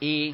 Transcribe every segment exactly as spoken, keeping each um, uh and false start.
y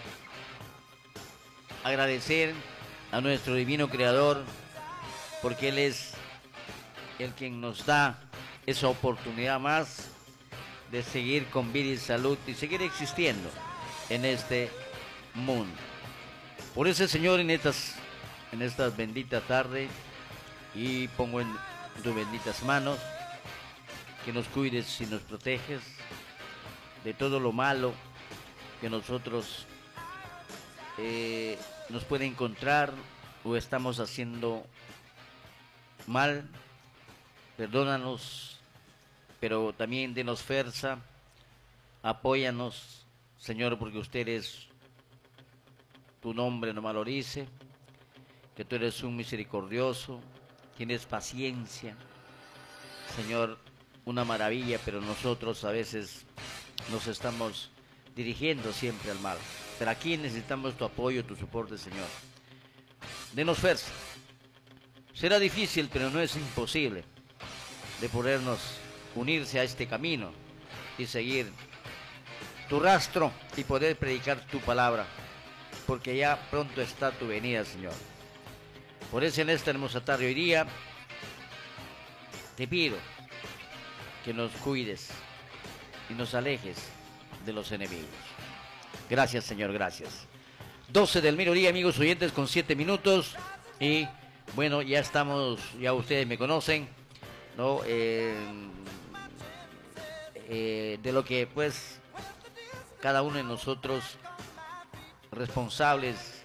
agradecer a nuestro divino creador, porque Él es el quien nos da esa oportunidad más de seguir con vida y salud y seguir existiendo en este mundo. Por eso, Señor, en estas, en estas benditas tardes, y pongo en tus benditas manos que nos cuides y nos proteges de todo lo malo que nosotros eh, nos puede encontrar o estamos haciendo mal. Perdónanos, pero también denos fuerza, apóyanos, Señor, porque usted es, tu nombre no valorice, que tú eres un misericordioso, tienes paciencia, Señor, una maravilla, pero nosotros a veces nos estamos dirigiendo siempre al mal. Pero aquí necesitamos tu apoyo, tu soporte, Señor. Denos fuerza. Será difícil, pero no es imposible de podernos unirse a este camino y seguir tu rastro y poder predicar tu palabra, porque ya pronto está tu venida, Señor. Por eso en esta hermosa tarde hoy día te pido que nos cuides y nos alejes de los enemigos. Gracias, Señor, gracias. doce del mediodía, amigos oyentes, con siete minutos. Y bueno, ya estamos, ya ustedes me conocen, ¿no? Eh, eh, de lo que pues cada uno de nosotros responsables